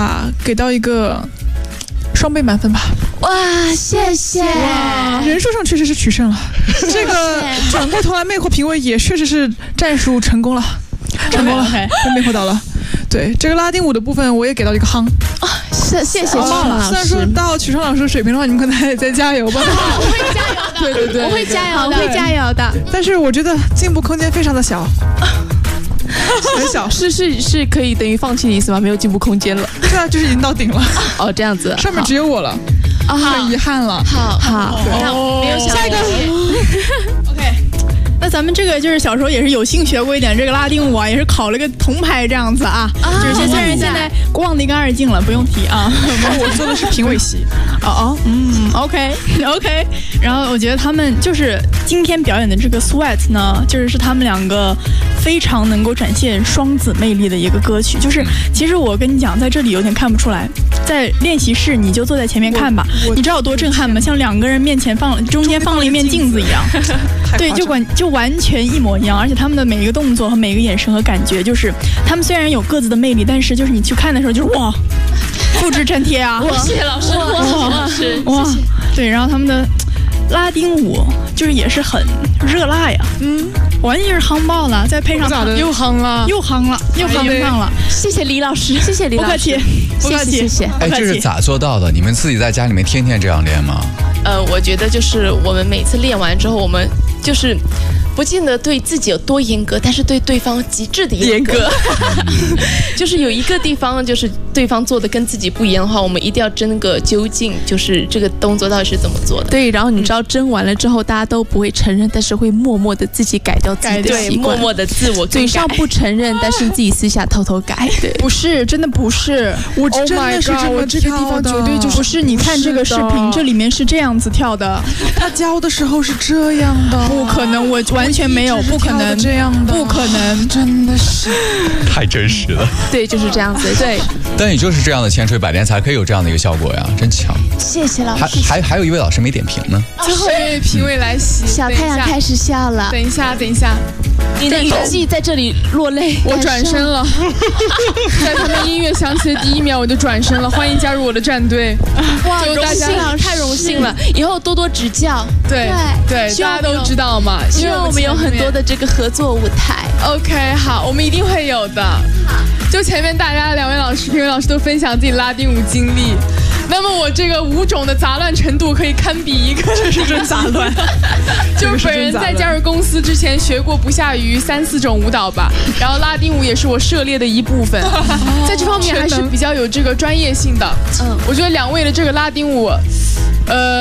话，给到一个双倍满分吧。 哇，谢谢！ 哇，人数上确实是取胜了，这个转过头来魅惑评委也确实是战术成功了，成功了，被魅惑到了。对这个拉丁舞的部分，我也给到一个夯。 谢谢曲川老师。 虽然说到曲川老师的水平的话，你们可能还得再加油吧。 我会加油的， 对， 我会加油的，我会加油的。 但是我觉得进步空间非常的小。很小， 是可以等于放弃的意思吗？没有进步空间了。 对啊，就是已经到顶了。 哦，这样子， 上面只有我了，很遗憾了。 好，那没有想下一个。OK。那咱们这个就是小时候也是有幸学过一点这个拉丁舞啊，也是考了个铜牌这样子啊。就是虽然现在忘得一干二净了，不用提啊。 我做的是评委席。 OK。然后我觉得他们就是今天表演的这个 Sweat 呢，就是他们两个非常能够展现双子魅力的一个歌曲。就是其实我跟你讲，在这里有点看不出来，在练习室你就坐在前面看吧，你知道有多震撼吗？像两个人面前中间放了一面镜子一样。对，就完全一模一样，而且他们的每一个动作和每一个眼神和感觉，就是他们虽然有各自的魅力，但是就是你去看的时候，就是哇，复制粘贴啊！ 谢谢老师，老师， 哇，对，然后他们的拉丁舞就是也是很热辣呀，完全是夯爆了，再配上又夯了， 又夯了。 谢谢李老师，谢谢李老师， 不客气，谢谢。 哎，这是咋做到的？你们自己在家里面天天这样练吗？ 我觉得就是我们每次练完之后，我们就是不见得对自己有多严格，但是对对方极致的严格。就是有一个地方，就是对方做的跟自己不一样的话，我们一定要争个究竟，就是这个动作到底是怎么做的。 对，然后你知道争完了之后，大家都不会承认，但是会默默的自己改掉自己的习惯， 默默的自我更改， 嘴上不承认，但是你自己私下偷偷改。对， 不是，真的不是， 我真的是这么这个地方绝对就是不是。你看这个视频，这里面是这样子跳的， 他教的时候是这样的， 不可能，我完全没有，不可能这样的， 不可能， 真的是太真实了。 对，就是这样子。对， 但也就是这样的千锤百炼才可以有这样的一个效果呀，真强。 谢谢老师。 还有一位老师没点评呢。 最后一位评委来袭， 小太阳开始笑了。 等一下， 你的语气在这里落泪。 我转身了，在他们音乐响起的第一秒我就转身了。欢迎加入我的战队。 哇， 就大家太荣幸了，以后多多指教。 对，大家都知道嘛， 因为我们有很多的这个合作舞台。 OK， 好，我们一定会有的。就前面大家两位老师、评委老师都分享自己拉丁舞经历，那么我这个舞种的杂乱程度可以堪比一个， 这是真杂乱。 就是本人在加入公司之前学过不下于3-4种舞蹈吧，然后拉丁舞也是我涉猎的一部分，在这方面还是比较有这个专业性的。我觉得两位的这个拉丁舞，